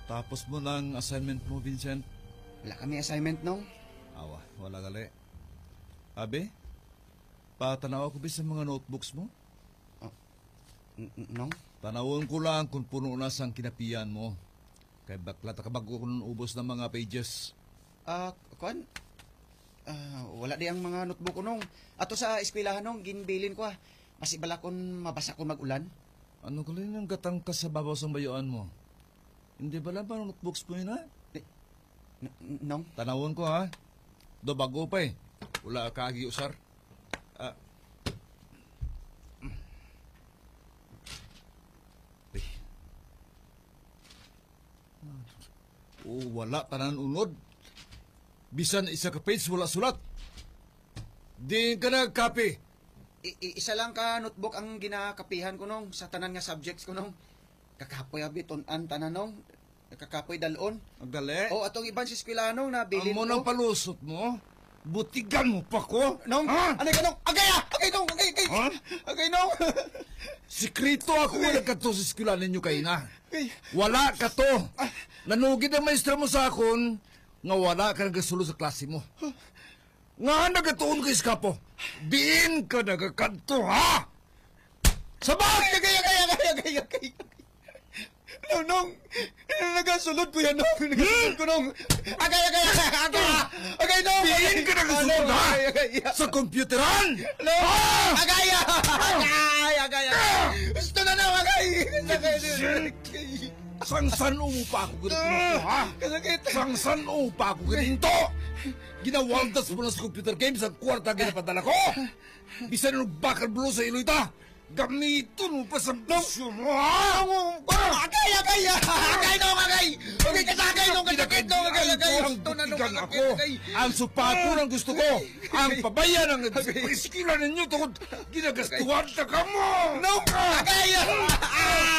Tapos mo ng assignment mo, Vincent? Wala kami assignment, Nong. Awa, wala gali. Abe, patanaw ko ba sa mga notebooks mo? Nong? Tanawon ko lang kung puno na sang kinapian mo. Kay bakla takabago ko ng ubos ng mga pages. Kuan? Wala di ang mga notebook ko, Nong. Ato sa eskwelahan, Nong, ginbilin ko, masibala kon mabasa kon mag-ulan. Ano ka lang ang gatang ka sa babaw sa bayuan mo? Hindi ba lang parang notebooks mo yun, ha? Nong? Tanawon ko, ha? Do bago pa eh. Wala ka agi usar. Wala tanan unod. Bisan isa ka page wala sulat. Di ka nagkape. Isa lang ka notebook ang ginakapihan ko, Nong, sa tanan nga subjects ko, Nong. Kakapoy abi ton-an tanan, Nong. Kakapoy dalon. Ang gali. Atong iban si eskwelahan, Nong, na bilin mo nang palusot mo. Butigan mo pa ko. Nong, anay ka, Nong? Agay, Nong, agay. Agay, Nong. Sikrito ako wala ka to sa eskwelahan ninyo kayo na. Wala ka to. Nanugid ang maestra mo sa akon nga wala ka nagasulo sa klase mo. Nga nagatuon ka iskapo. Diin ka nagakanto, ha? Sabag! Agay. Nong, nagasulod ko yan, Nong. Nagasulod ko, Nong. Agay, Nong. Diin ka nagasulod, ha? Sa computeran! Nong, agay. Gusto na, Nong, agay. Sangsan pa ako ganito, ha? Sangsan pa ako ganito! Ginawaldas mo na sa computer games ang kwarta ginapadala ko! Bisan yung bakal blue sa iloy ta! Gamitin mo pa sa bisyo mo, ha? Agay! Nong, agay! Agay ka sa agay, Nong! Ang butigan ako! Ang supato ng gusto ko! Ang pabaya ng iskila ninyo tungkol ginagastuhan na ka mo! Nong, agay!